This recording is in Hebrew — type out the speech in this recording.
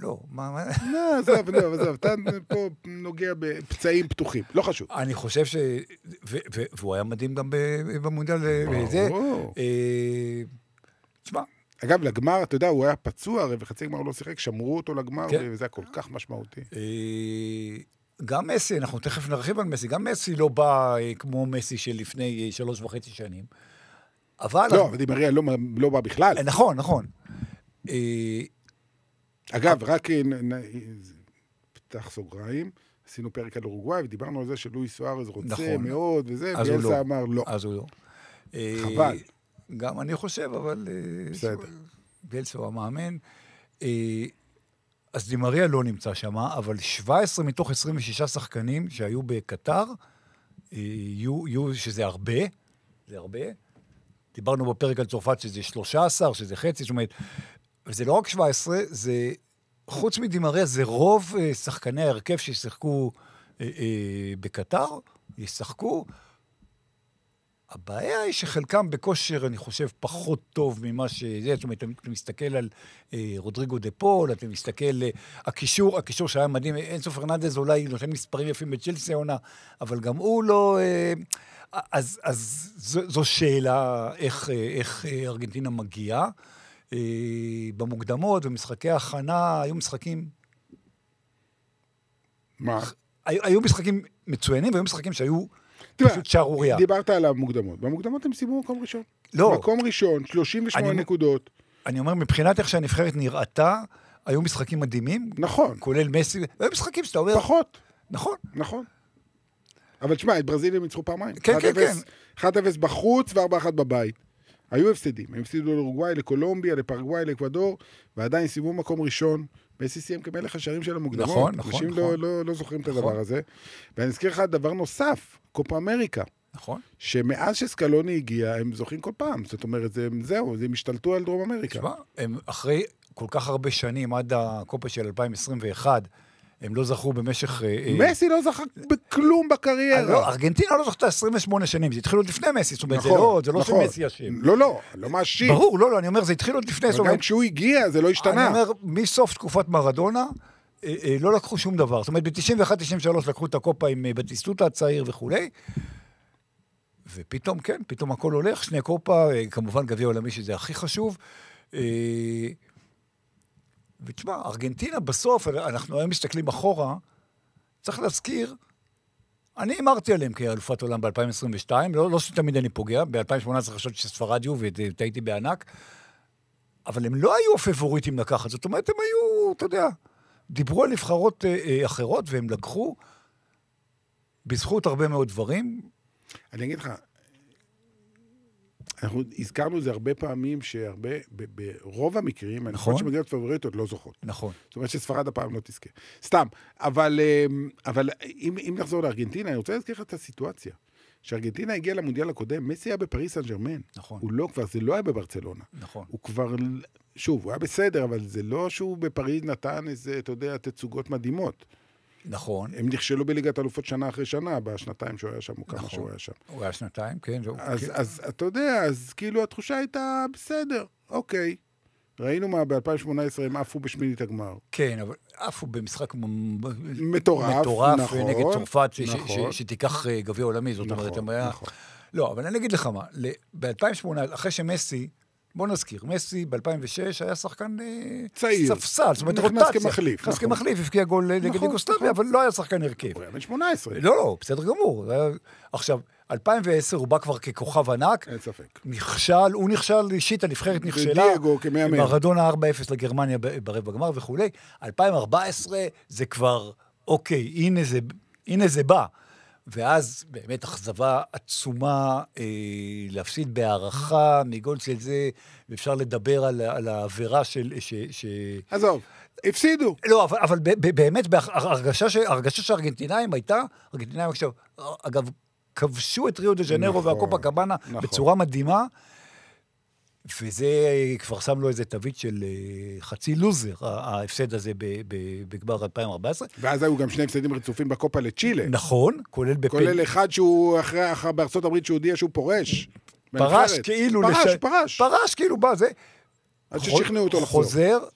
לא, מה... לא, עזוב, אתה פה נוגע בפצעים פתוחים, לא חשוב. אני חושב והוא היה מדהים גם במונדיאל וזה. תשמע. אגב, לגמר, אתה יודע, הוא היה פצוע, וחצי גמר לא שיחק, שמרו אותו לגמר, וזה היה כל כך משמעותי. גם מסי, אנחנו תכף נרחיב על מסי, גם מסי לא בא כמו מסי של לפני 3.5 שנים. אבל... לא, דימריה לא בא בכלל. נכון. אגב, רק פתח סוגריים, עשינו פרק על אורוגוואי, ודיברנו על זה שלואיס סוארז רוצה מאוד, וזה, ביאלסה אמר לא. אז הוא לא. חבל. גם אני חושב, אבל... בסדר. ביאלסה הוא המאמן. אז דימריה לא נמצא שם, אבל 17 מתוך 26 שחקנים שהיו בקטר, שזה הרבה, זה הרבה. דיברנו בפרק על צרפת שזה 13, שזה חצי, זאת אומרת, וזה לא רק 17, זה, חוץ מדימריה, זה רוב שחקני ההרכב שישחקו בקטר, ישחקו. הבעיה היא שחלקם בכושר, אני חושב, פחות טוב ממה שזה, זאת אומרת, אתה מסתכל על רודריגו דה פול, אתה מסתכל, הקישור שהיה מדהים, אנסו פרננדז אולי נותן מספרים יפים בצ'לסי העונה, אבל גם הוא לא... אז זו שאלה איך ארגנטינה מגיעה. במוקדמות ומשחקי ההכנה, היו משחקים... מה? היו משחקים מצוינים, והיו משחקים שהיו פשוט שערוריה. דיברת על המוקדמות. במוקדמות הם סיימו מקום ראשון. לא. מקום ראשון, 38 נקודות. אני אומר, מבחינת איך שהנבחרת נראתה, היו משחקים מדהימים. נכון. כולל מסי, והיו משחקים שאתה אומר... פחות. נכון. אבל תשמע, את ברזיל הם ניצחו פעמיים. כן. 1-0 בחוץ ו4-1 בבית. היו הפסדים. הם הפסידו לאורוגוואי, לקולומביה, לפרגוואי, לאקוודור, ועדיין סיימו מקום ראשון. מסי סיים כמלך השערים של המוקדמות. נכון. אנשים לא זוכרים את הדבר הזה. ואני אזכיר לך דבר נוסף, קופה אמריקה. נכון. שמאז שסקלוני הגיע, הם זוכים כל פעם. זאת אומרת, זהו, הם השתלטו על דרום אמריקה. תשמע, הם אחרי כל כך הרבה שנים, עד הקופה של 2021, הם לא זכו במשך... מסי לא זכה בכלום בקריירה. לא, ארגנטינה לא זכתה 28 שנים, זה התחיל עוד לפני מסי, זאת אומרת, זה לא שמסי אשם. לא מאשים. ברור, לא, אני אומר, זה התחיל עוד לפני. אבל גם כשהוא הגיע, זה לא השתנה. אני אומר, מסוף תקופת מרדונה, לא לקחו שום דבר. זאת אומרת, ב-91-93 לקחו את הקופה עם בטיסטוטה הצעיר וכו'. ופתאום, כן, פתאום הכל הולך, שני קופה, כמובן גביע עולמי שזה הכי חשוב. ותשמע, ארגנטינה בסוף, אנחנו היום מסתכלים אחורה, צריך להזכיר, אני אמרתי עליהם כאלופת עולם ב-2022, לא שתמיד אני פוגע, ב-2018 חשבתי שספרד יהיו, והייתי בענק, אבל הם לא היו הפבוריטים לקחת, זאת אומרת, הם היו, אתה יודע, דיברו על נבחרות אחרות, והם לקחו בזכות הרבה מאוד דברים. אני אגיד לך, אנחנו הזכרנו זה הרבה פעמים שהרבה, ברוב המקרים, אני חושב שמדינות פבוריטות לא זוכות. נכון. זאת אומרת שספרד הפעם לא תזכה. סתם, אבל אם נחזור לארגנטינה, אני רוצה להזכיר לך את הסיטואציה. שארגנטינה הגיעה למונדיאל הקודם, מסי היה בפריס סן ז'רמן. נכון. הוא לא כבר, זה לא היה בברצלונה. נכון. הוא כבר, שוב, הוא היה בסדר, אבל זה לא שהוא בפריז נתן איזה, אתה יודע, תצוגות מדהימות. נכון. הם נכשלו בליגת אלופות שנה אחרי שנה, בשנתיים שהוא היה שם, או כמה שהוא היה שם. הוא היה שנתיים, כן. אז אתה יודע, אז כאילו התחושה הייתה בסדר, אוקיי. ראינו מה, ב-2018 הם עפו בשמינית הגמר. כן, אבל עפו במשחק מטורף, נגד צרפת, שתיקח גביע עולמי, זאת אומרת, נכון. לא, אבל אני אגיד לך מה, ב-2018, אחרי שמסי, בוא נזכיר, מסי ב-2006 היה שחקן צעיר. ספסל, זאת אומרת, נכנס כמחליף. נכנס כמחליף, הפקיע גול נגד יוגוסלביה, אבל לא היה שחקן הרכב. הוא היה בן 18. לא, בסדר גמור. עכשיו, 2010 הוא בא כבר ככוכב ענק. אין ספק. הוא נכשל אישית, הנבחרת נכשלה. ודייגו כמאמן. מרדונה 4-0 לגרמניה ברבע בגמר וכו'. 2014 זה כבר, אוקיי, הנה זה בא. ואז באמת אכזבה עצומה להפסיד בהערכה מגול של זה, ואפשר לדבר על העבירה של... עזוב, הפסידו. לא, אבל באמת, הרגשה שהארגנטינאים הייתה, ארגנטינאים עכשיו, אגב, כבשו את ריו דה ז'נרו והקופה קבאנה בצורה מדהימה, וזה כבר שם לו איזה תווית של חצי לוזר, ההפסד הזה בגמר 2014. ואז היו גם שני הפסדים רצופים בקופה לצ'ילה. נכון, כולל אחד שהוא אחרי בארצות הברית שהוא הודיע שהוא פורש. פרש כאילו... פרש כאילו בא, זה... אז ששכנעו אותו לחזור. חוזר,